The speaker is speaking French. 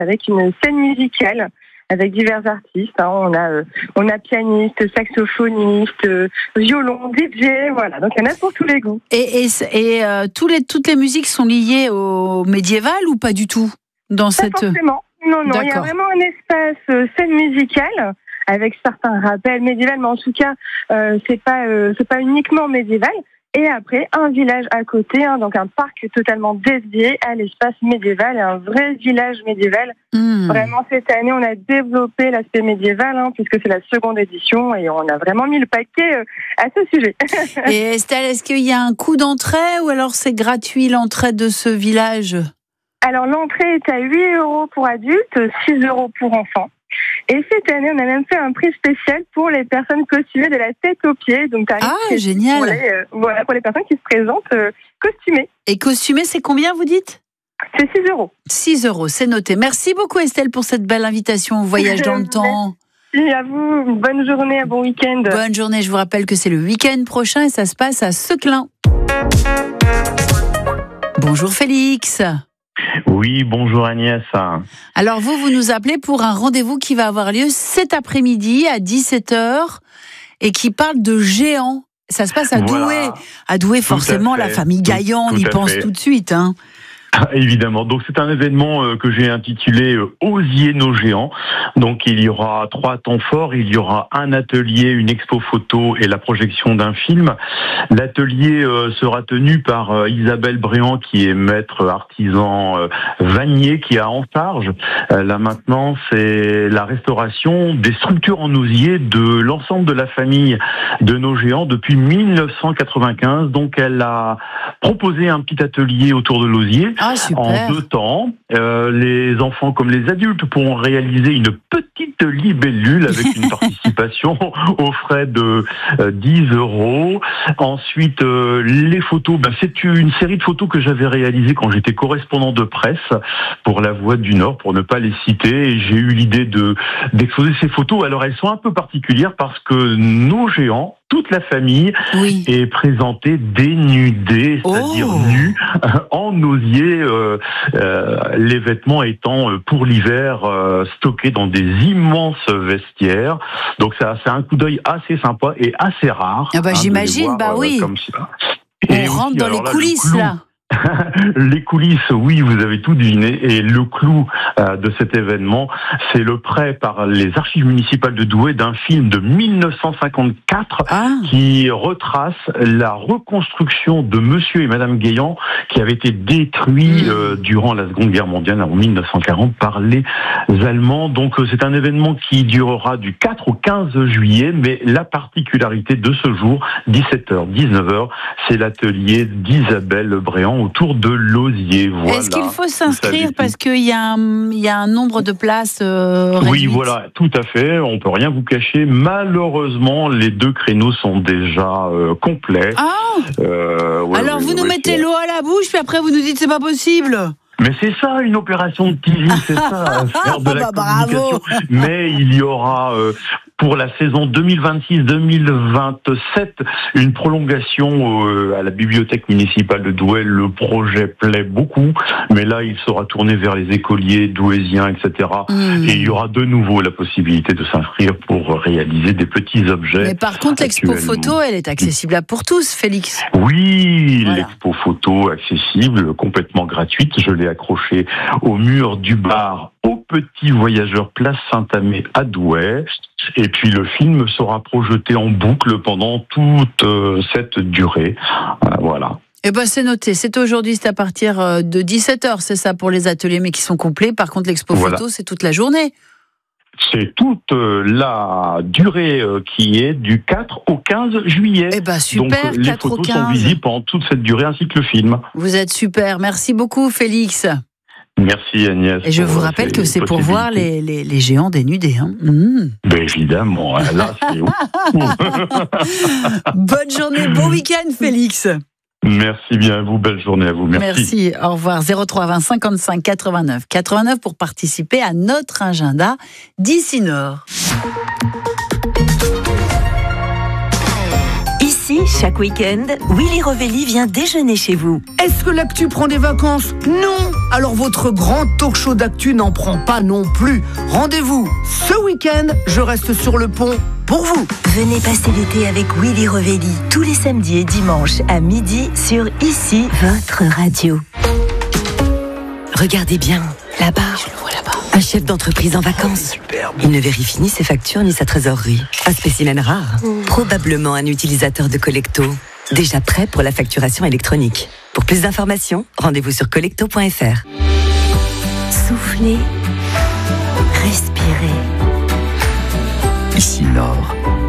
avec une scène musicale avec divers artistes. On a pianiste, saxophoniste, violon, DJ, voilà. Donc il y en a pour tous les goûts. Et toutes les musiques sont liées au médiéval ou pas du tout dans Pas cette... forcément. Non, D'accord. il y a vraiment un espace scène musicale avec certains rappels médiévals, mais en tout cas, c'est pas uniquement médiéval. Et après, un village à côté, donc un parc totalement dédié à l'espace médiéval, et un vrai village médiéval. Vraiment, cette année, on a développé l'aspect médiéval, puisque c'est la seconde édition, et on a vraiment mis le paquet à ce sujet. Et Estelle, est-ce qu'il y a un coût d'entrée ou alors c'est gratuit l'entrée de ce village ? Alors, l'entrée est à 8 € pour adultes, 6 € pour enfants. Et cette année, on a même fait un prix spécial pour les personnes costumées de la tête aux pieds. Donc, génial. Pour les personnes qui se présentent costumées. Et costumées, c'est combien, vous dites ? C'est 6 €. 6 €, c'est noté. Merci beaucoup, Estelle, pour cette belle invitation au voyage dans le temps. Merci à vous. Bonne journée, un bon week-end. Bonne journée. Je vous rappelle que c'est le week-end prochain et ça se passe à Seclin. Bonjour, Félix. Oui, bonjour Agnès. Alors vous nous appelez pour un rendez-vous qui va avoir lieu cet après-midi à 17h et qui parle de géants. Ça se passe à Douai. À Douai, forcément, la famille Gaillan, on y pense tout de suite. Évidemment. Donc c'est un événement que j'ai intitulé Osier nos géants. Donc il y aura 3 temps forts. Il y aura un atelier, une expo photo et la projection d'un film. L'atelier sera tenu par Isabelle Bréant, qui est maître artisan vannier, qui a en charge là maintenant c'est la restauration des structures en osier de l'ensemble de la famille de nos géants depuis 1995. Donc elle a proposé un petit atelier autour de l'osier. En 2 temps, les enfants comme les adultes pourront réaliser une petite libellule avec une participation aux frais de 10 €. Ensuite, les photos, c'est une série de photos que j'avais réalisées quand j'étais correspondant de presse pour La Voix du Nord, pour ne pas les citer. Et j'ai eu l'idée d'exposer ces photos. Alors elles sont un peu particulières parce que nos géants, toute la famille est présentée dénudée, c'est-à-dire nue, en osier, les vêtements étant pour l'hiver stockés dans des immenses vestiaires. Donc c'est un coup d'œil assez sympa et assez rare. J'imagine, comme ça. On rentre dans les coulisses là. Les coulisses, oui, vous avez tout deviné. Et le clou de cet événement, c'est le prêt par les archives municipales de Douai d'un film de 1954 qui retrace la reconstruction de Monsieur et Madame Gaillan qui avait été détruit durant la Seconde Guerre mondiale en 1940 par les Allemands. Donc c'est un événement qui durera du 4 au 15 juillet, mais la particularité de ce jour, 17h, 19h, c'est l'atelier d'Isabelle Bréant autour de l'osier. Voilà. Est-ce qu'il faut s'inscrire parce qu'il y a un nombre de places réduites ? Oui, voilà, tout à fait. On peut rien vous cacher. Malheureusement, les 2 créneaux sont déjà complets. Alors vous nous mettez l'eau à la bouche, puis après vous nous dites c'est pas possible. Mais c'est ça, une opération de teasing, c'est ça, faire de la communication. Bravo. Mais il y aura pour la saison 2026-2027 une prolongation à la bibliothèque municipale de Douai. Le projet plaît beaucoup, mais là il sera tourné vers les écoliers douaisiens, etc. Et il y aura de nouveau la possibilité de s'inscrire pour réaliser des petits objets. Mais par contre, l'expo photo, elle est accessible pour tous, Félix. Oui, l'expo photo accessible, complètement gratuite. Je l'ai accrochée au mur du bar au Petit Voyageur, place Saint-Amé à Douai. Et puis le film sera projeté en boucle pendant toute cette durée. Voilà. C'est noté. C'est aujourd'hui, c'est à partir de 17h, c'est ça pour les ateliers, mais qui sont complets. Par contre, l'expo photo, c'est toute la journée. C'est toute la durée qui est du 4 au 15 juillet. Super, donc, les 4 au 15. photos sont visibles pendant toute cette durée ainsi que le film. Vous êtes super. Merci beaucoup, Félix. Merci Agnès. Et je vous rappelle que c'est pour voir les géants dénudés. Évidemment, là c'est Bonne journée, bon week-end Félix. Merci bien à vous, belle journée à vous. Merci, au revoir. 03 20 55 89 89 pour participer à notre agenda d'ici Nord. Ici, chaque week-end, Willy Rovelli vient déjeuner chez vous. Est-ce que l'actu prend des vacances? Non. Alors votre grand talk show d'actu n'en prend pas non plus. Rendez-vous ce week-end, je reste sur le pont pour vous. Venez passer l'été avec Willy Rovelli, tous les samedis et dimanches à midi sur Ici, votre radio. Regardez bien, là-bas. Un chef d'entreprise en vacances. Il ne vérifie ni ses factures ni sa trésorerie. Un spécimen rare. Probablement un utilisateur de Collecto. Déjà prêt pour la facturation électronique. Pour plus d'informations, rendez-vous sur collecto.fr. Soufflez, respirez. Ici Nord.